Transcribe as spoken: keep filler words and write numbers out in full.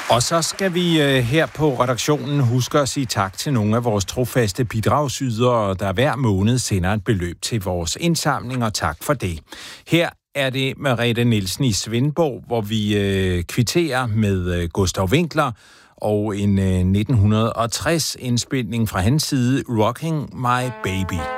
Og så skal vi øh, her på redaktionen huske at sige tak til nogle af vores trofaste bidragsydere, der hver måned sender et beløb til vores indsamling, og tak for det. Her er det Merete Nielsen i Svendborg, hvor vi øh, kvitterer med øh, Gustav Winkler og en øh, nitten tres indspilning fra hans side, Rocking My Baby.